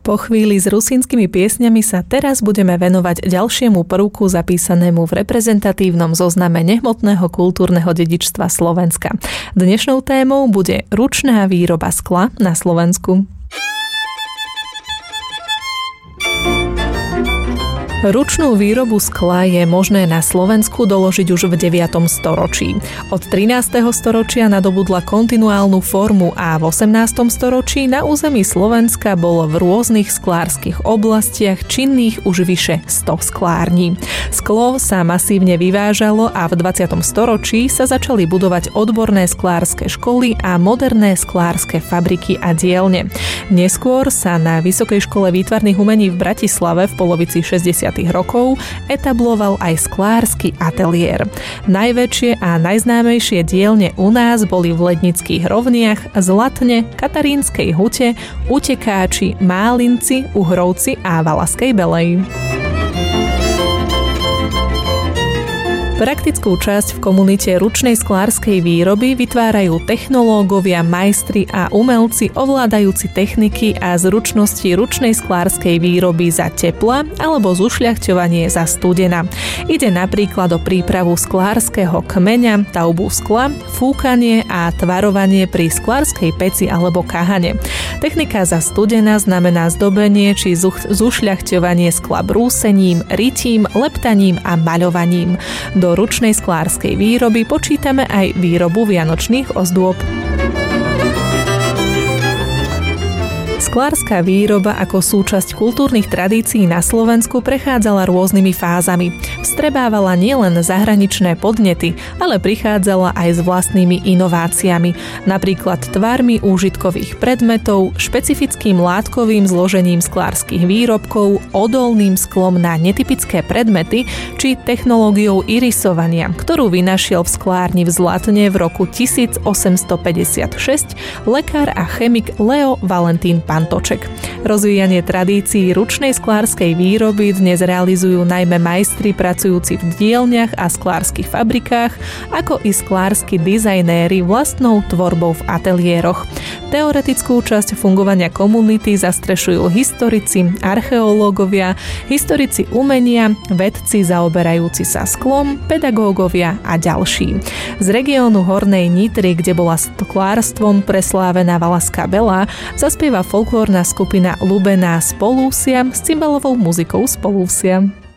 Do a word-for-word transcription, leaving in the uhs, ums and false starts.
Po chvíli s rusínskymi piesňami sa teraz budeme venovať ďalšiemu prvku zapísanému v reprezentatívnom zozname nehmotného kultúrneho dedičstva Slovenska. Dnešnou témou bude ručná výroba skla na Slovensku. Ručnú výrobu skla je možné na Slovensku doložiť už v deviatom storočí. Od trinásteho storočia nadobudla kontinuálnu formu a v osemnástom storočí na území Slovenska bolo v rôznych sklárskych oblastiach činných už vyše sto sklární. Sklo sa masívne vyvážalo a v dvadsiatom storočí sa začali budovať odborné sklárske školy a moderné sklárske fabriky a dielne. Neskôr sa na Vysokej škole výtvarných umení v Bratislave v polovici šesťdesiatych rokov etabloval aj sklársky ateliér. Najväčšie a najznámejšie dielne u nás boli v Lednických Rovniach, Zlatne, Katarínskej Hute, Utekáči, Málinci, Uhrovci a Valaskej Belej. Praktickú časť v komunite ručnej sklárskej výroby vytvárajú technológovia, majstri a umelci ovládajúci techniky a zručnosti ručnej sklárskej výroby za tepla alebo zušľachťovanie za studena. Ide napríklad o prípravu sklárskeho kmeňa, taubu skla, fúkanie a tvarovanie pri sklárskej peci alebo kahane. Technika za studena znamená zdobenie či zušľachťovanie skla brúsením, rytím, leptaním a maľovaním. Do ručnej sklárskej výroby počítame aj výrobu vianočných ozdôb. Sklárska výroba ako súčasť kultúrnych tradícií na Slovensku prechádzala rôznymi fázami. Vstrebávala nielen zahraničné podnety, ale prichádzala aj s vlastnými inováciami, napríklad tvarmi úžitkových predmetov, špecifickým látkovým zložením sklárskych výrobkov, odolným sklom na netypické predmety či technológiou irisovania, ktorú vynašiel v sklárni v Zlatne v roku tisícosemstopäťdesiatšesť lekár a chemik Leo Valentín Pantoček. Rozvíjanie tradícií ručnej sklárskej výroby dnes realizujú najmä majstri pracujúci v dielniach a sklárskych fabrikách, ako i sklársky dizajnéri vlastnou tvorbou v ateliéroch. Teoretickú časť fungovania komunity zastrešujú historici, archeológovia, historici umenia, vedci zaoberajúci sa sklom, pedagógovia a ďalší. Z regiónu Hornej Nitry, kde bola sklárstvom preslávená Valaská Bela, zaspieva folklórna skupina Lubená z Polúsia s cymbalovou muzikou z Polúsia.